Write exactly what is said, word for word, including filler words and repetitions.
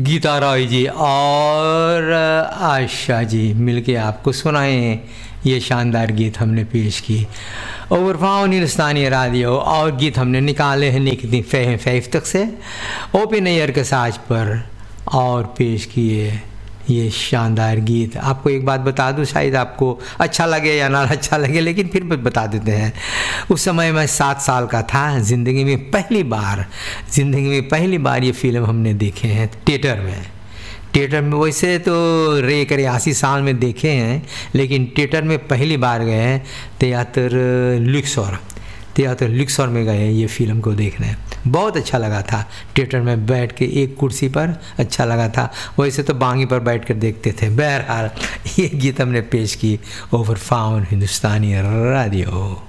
गीता रॉय जी और आशा जी मिलके आपको सुनाए ये शानदार गीत हमने पेश की। ओवरफाउन हिंदुस्तानी रेडियो और गीत हमने निकाले हैं निकती फहम फैफ तक से ओपी नैयर के साज पर और पेश किए ये शानदार गीत। आपको एक बात बता दूं, शायद आपको अच्छा लगे या ना अच्छा लगे, लेकिन फिर बता देते हैं। उस समय मैं सात साल का था। ज़िंदगी में पहली बार ज़िंदगी में पहली बार ये फिल्म हमने देखे हैं थिएटर में। थिएटर में वैसे तो रे करे अस्सी साल में देखे हैं, लेकिन थिएटर में पहली बार गए हैं। थिएटर लुक्सोर थिएटर लुक्सोर में गए ये फिल्म को देखने। बहुत अच्छा लगा था। थिएटर में बैठ के एक कुर्सी पर अच्छा लगा था, वैसे तो बांगी पर बैठ कर देखते थे। बहरहाल ये गीत हमने पेश की ओवरफाउन हिंदुस्तानी रेडियो।